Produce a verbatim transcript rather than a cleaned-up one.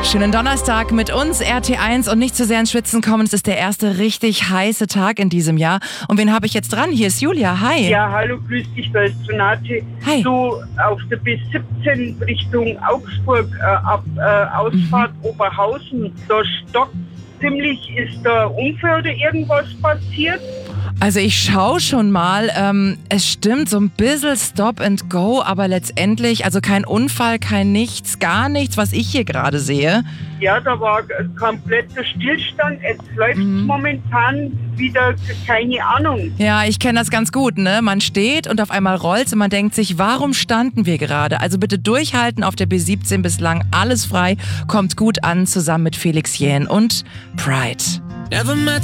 Schönen Donnerstag mit uns, R T eins, und nicht zu sehr ins Schwitzen kommen. Es ist der erste richtig heiße Tag in diesem Jahr. Und wen habe ich jetzt dran? Hier ist Julia. Hi. Ja, hallo, grüß dich, da ist Renate. Hi. Du auf der B siebzehn Richtung Augsburg, äh, ab äh, Ausfahrt mhm. Oberhausen, da stockt ziemlich. Ist da Unfall oder irgendwas passiert? Also ich schaue schon mal, ähm, es stimmt, so ein bisschen Stop and Go, aber letztendlich, also kein Unfall, kein nichts, gar nichts, was ich hier gerade sehe. Ja, da war kompletter Stillstand, jetzt läuft Mhm. momentan wieder, keine Ahnung. Ja, ich kenne das ganz gut, ne? Man steht und auf einmal rollt's und man denkt sich, warum standen wir gerade? Also bitte durchhalten auf der B siebzehn, bislang alles frei, kommt gut an, zusammen mit Felix Jähn und Pride.